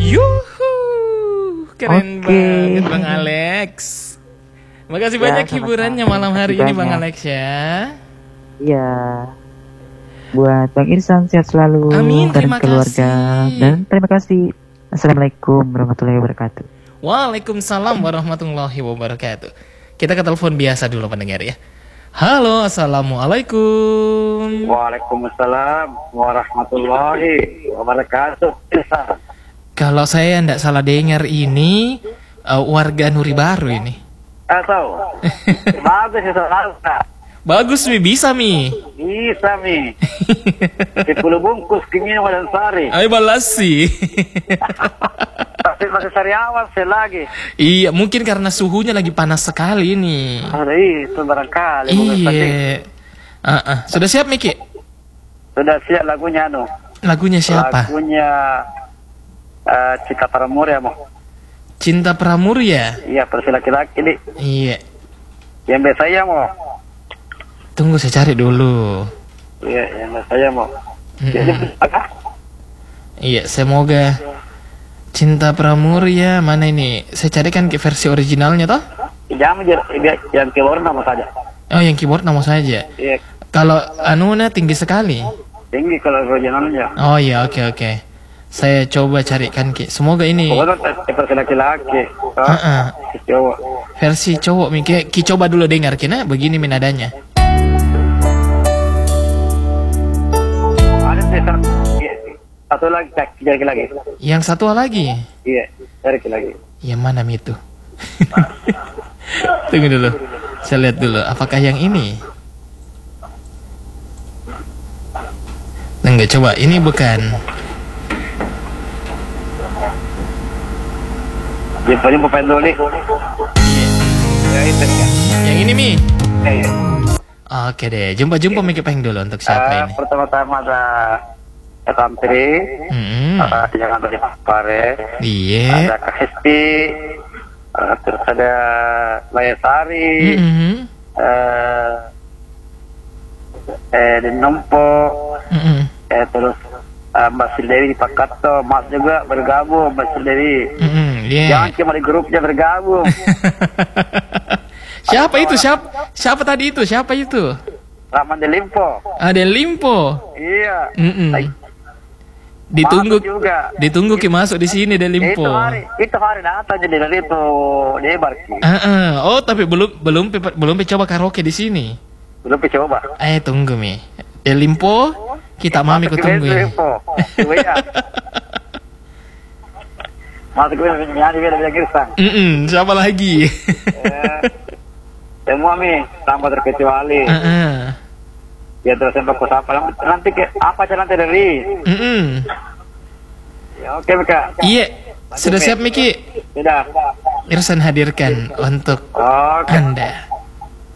Yuhu, keren Oke. banget Bang Alex. Makasih banyak sama-sama. hiburannya malam hari Makasih ini Bang banyak. Alex ya. Iya. Buat Bang Irsan sehat selalu Amin, dan terima keluarga. kasih. Dan terima kasih. Assalamualaikum warahmatullahi wabarakatuh. Waalaikumsalam warahmatullahi wabarakatuh. Kita ke telepon biasa dulu pendengar ya. Halo, assalamualaikum. Waalaikumsalam warahmatullahi wabarakatuh. Kalau saya tidak salah dengar ini warga Nuri Baru ini. Atau bagus ya saudara. Bagus Mi, bisa Mi. Bisa mi. 10 bungkus kini dan sari. Ayo balas sih. Tapi masih sariawan saya lagi. Iya, mungkin karena suhunya lagi panas sekali nih. Ada itu barangkali. bukan penting. Iya. Sudah siap Miki? Sudah siap lagunya anu. Lagunya siapa? Lagunya Cika Paramur ya mau. Cinta Pramurya. Iya versi laki-laki nih. Iya. Yang biasa ya mau. Tunggu saya cari dulu. Iya yang biasa ya mau. Jadi apa? Iya, semoga Cinta Pramurya mana ini? Saya carikan ke versi originalnya toh? Jangan yang keluar nama saja. Oh, yang keyboard nama saja. Iya Kalau anunya tinggi sekali. tinggi kalau originalnya. Oh iya, oke. Saya coba carikan Ki. Semoga ini Pokoknya versi laki-laki. Cowok. versi cowok Mi. Ki coba dulu dengar kena begini nadanya. Ada sih satu lagi, cari lagi. Yang satu lagi. Iya, cari lagi. Yang mana Mi itu? Tunggu dulu. Saya lihat dulu apakah yang ini. Enggak, coba ini bukan. Jumpa pemain nih. Ya itu kan. Yang ini Mi. Iya. Oke deh, jumpa Mi Kepeng dulu untuk siapa ini? Pertama-tama ada Tantri, jangan tadi Pare, Iya. ada Kak Hesti, terus ada Layasari, di Nompo, terus Mbak Sildewi di Pakato, Mas juga bergabung, Mbak Sildewi. Jangan cuma di grupnya bergabung. Siapa itu? Siapa tadi itu? Siapa itu? Rahman Delimpo. Ada Limpo. Iya. Ditunggu Masuk juga. Ditunggu Ki masuk di sini ada Limpo. Itu hari datang jadi dari itu Debar Ki. Oh, tapi belum coba karaoke di sini. Belum coba. Tunggu Mi. Limpo, kita mami ku tunggu ya. Masuk gue nyanyi biar Girsang. Siapa lagi? Semua mi tanpa terkecuali. Ya terus sempat apa nanti ke apa aja nanti dari. Ya oke Mika. Iya. Sudah siap Miki? Sudah. Irsan hadirkan untuk Anda.